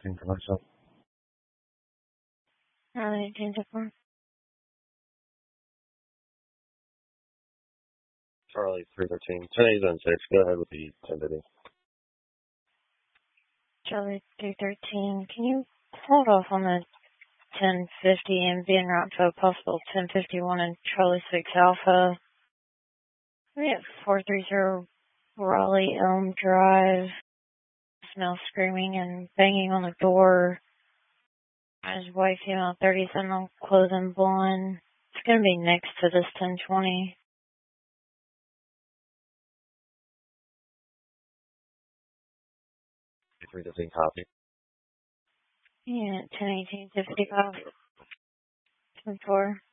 10 commercial. Alright, 10-4. Charlie 313. 10-8 Go ahead with the 10-50. Charlie 313. Can you hold off on the 1050 and being right to a possible 1051 and Charlie 6 Alpha? We have 430 Raleigh Elm Drive. Smell screaming and banging on the door. His wife, female, 37 on clothing blonde. It's going to be next to this 1020. 315 copy. Yeah, 1018, 55. 10-4.